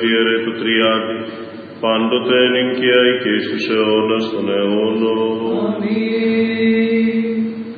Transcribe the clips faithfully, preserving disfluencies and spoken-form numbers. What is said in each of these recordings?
Ιερέ του Τριάδη, πάντοτε νυγκαία και εις τους αιώνας των αιώνων. Αμήν.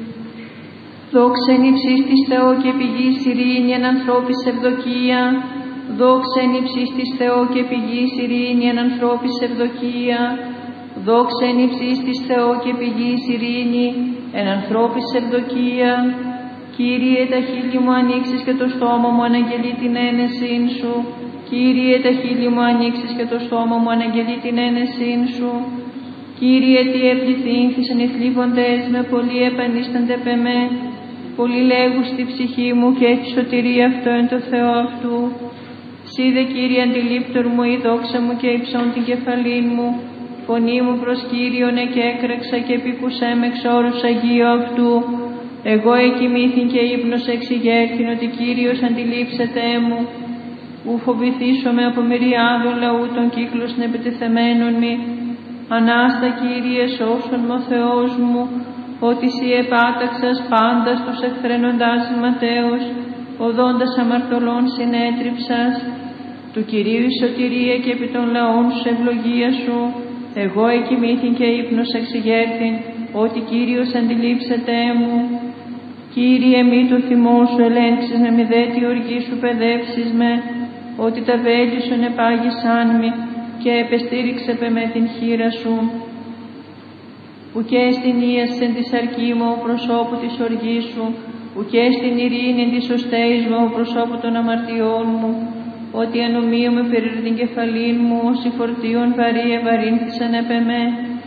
Δόξα εν υψής της Θεό και πηγής ειρήνη εν ανθρώπης ευδοκία. Δόξα εν υψής της Θεό και πηγής ειρήνη εν ανθρώπης ευδοκία. Δόξα εν υψής της Θεό και πηγής ειρήνη εν ανθρώπης ευδοκία. Κύριε, τα χείλη μου ανοίξεις και το στόμα μου αναγγελεί την ένεσήν σου. Κύριε, τα χείλη μου ανοίξεις και το στόμα μου αναγγελεί την ένεσήν σου. Κύριε, τι επληθύνθησαν οι θλίβοντες με, πολλοί επανίστανται π' εμέ. Πολλοί λέγουν στη ψυχή μου και έτσι σωτηρία αυτό εν το Θεό αυτού. Σύ δε, Κύριε, αντιλήπτορ μου, η δόξα μου και υψών την κεφαλήν μου. Φωνή μου προς Κύριον εκέκραξα και επίκουσέ με εξ όρους Αγίου αυτού. Εγώ εκοιμήθην και ύπνος εξηγέρθην ότι Κύριος αντιλήψεται μου. Ου φοβηθήσομαι από μυριάδων λαού των κύκλων επιτεθεμένων μη. Ανάστα, Κύριε, σώσον με ο Θεός μου, ότι Συ επάταξας πάντα τους εχθρένοντάς ματέως, οδόντας αμαρτωλών συνέτριψας. Του Κυρίου η σωτηρία και επί των λαών σου ευλογία σου. Εγώ εκοιμήθην και ύπνος εξηγέρθην, ότι Κύριος αντιλήψεται μου. Κύριε, μη το θυμό σου ελέγξεις με μη δε τη οργή σου παιδεύσεις με, ότι τα βέλη σου επάγησάν μη και επεστήριξε με την χείρα σου. Ου και στην ίαση της αρκή μου ο προσώπου της οργής σου, ου και στην ειρήνη της οστέης μου ο προσώπου των αμαρτιών μου, ότι ανομία με περί την κεφαλήν μου, όσοι φορτίων βαρύ ευαρύνθησαν επ' εμέ.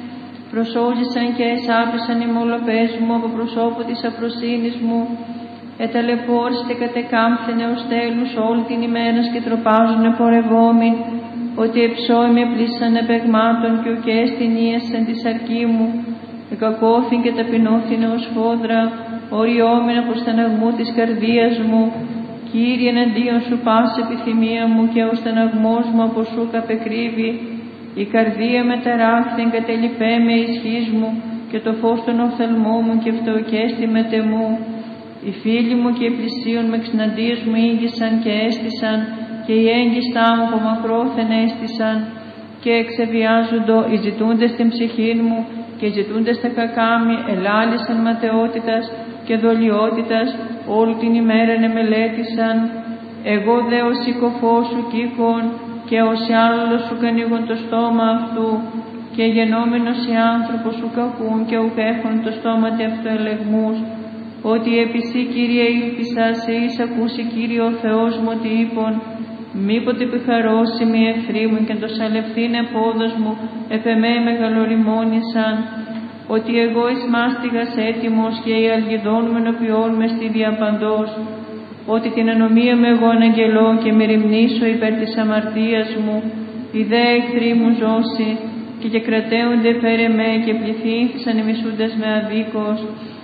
Προσώζησαν και εσάπησαν οι μολοπές μου από προσώπου της αφροσύνης μου. Εταλαιπώρηστε κατεκάμφθενε ως τέλους όλη την ημέρα και τροπάζουνε πορευόμην, ότι εψώμοι πλήσανε παιγμάτων και ουκέ στην ίασεν της αρκή μου. Εκακόθην και ταπεινώθηνε ως φόδρα, οριόμην από στεναγμού της καρδίας μου. Κύριε, εναντίον σου πάση επιθυμία μου και ο στεναγμός μου από σου καπεκρύβει. Η καρδία με ταράχθην κατελειπέ με ισχύς μου και το φως των οφθαλμού μου και φτωκέστη με τεμού. Οι φίλοι μου και οι πλησίον με εξναντίες μου ήγησαν και έστησαν και οι έγκυστά μου από μακρόθεν έστησαν και εξεβιάζοντο οι ζητούντες την ψυχή μου και ζητούντες τα κακά μη ελάλησαν ματαιότητας και δολιότητας όλη την ημέρα μελέτησαν. Εγώ δε ως οικοφός σου κύκον και ως άλλος σου κανίγον το στόμα αυτού και γενόμενος οι άνθρωπος σου κακούν και ουκ έχουν το στόμα τε αυτού ελεγμούς, ότι επί Συ, Κύριε, ήλπισα σε εις ακούσει, Κύριε ο Θεός μου, ότι είπον, μήποτε επιχαρώσει μη εχθρή μου και το σαλευθήν επόδος μου επ' εμέ μεγαλοριμόνησαν, ότι εγώ εις μάστιγας έτοιμος και οι αλγιδών με ενωπιών με στη διαπαντός, ότι την ανομία με εγώ αναγγελώ και μεριμνήσω υπέρ της αμαρτίας μου, οι δε εχθροί μου ζώσει και και κρατέονται υπέρ εμέ και πληθύνθησαν οι μισούντες με αδίκως,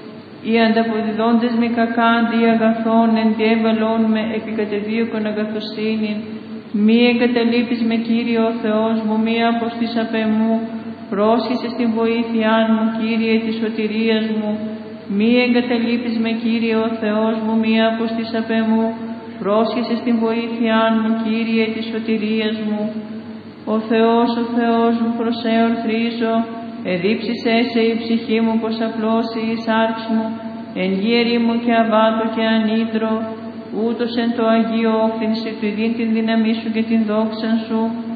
οι ανταποδιδόντες με κακά αντί αγαθών εν τι έβαλόν με επικατεδίωκον αγαθοσύνην. Μη εγκαταλείπεις με, Κύριε ο Θεός μου, μη αποστείς απ' εμού, πρόσχεσαι στην βοήθειά μου, Κύριε της σωτηρίας μου. Μη εγκαταλείπεις με, Κύριε ο Θεός μου, μη αποστείς απ' εμού, πρόσχεσαι στην βοήθειά μου, Κύριε της σωτηρίας μου. Ο Θεός, ο Θεός μου, προς σε ορθρίζω, εδίψησέ σε η ψυχή μου πως απλώσει η σάρξ μου, εν γέρι μου και αβάτω και ανίδρο, ούτως εν το Αγίο όφθηνση του ειδήν την δύναμή σου και την δόξαν σου,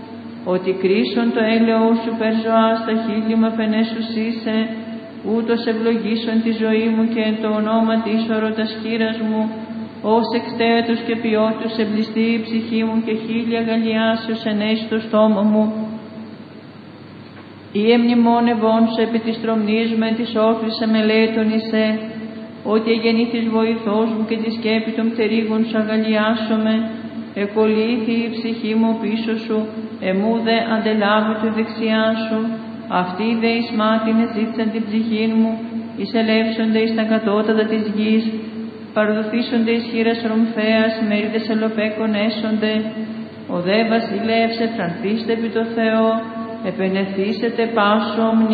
ότι κρίσον το έλεος σου περζωά στα χείλη μου απενέσους είσαι, ούτως ευλογήσον τη ζωή μου και εν το ονόμα της ορώτας χείρας μου, ως εξτέατος και ποιότους εμπλιστεί η ψυχή μου και χίλια γαλλιάσεως ενέσει το στόμα μου. Ή εμνημόνευόν σου επί της τρομνής με της όφρης εμελέτων εισέ, ότι εγεννήθης βοηθός μου και τη σκέπη των πτερίγων σου αγαλιάσομαι, εκολύθη η ψυχή μου πίσω σου, εμού δε αντελάβει του δεξιά σου, αυτοί δε εις μάτιν εζήτησαν την ψυχή μου, εισελεύσονται εις τα κατώτατα της γης, παραδοθήσονται εις χείρας ρομφέας, μέριδες ελοπέκων έσονται, ο δε βασιλεύς εφρανθήστε επί το Θεό, επενεθήσετε πάσο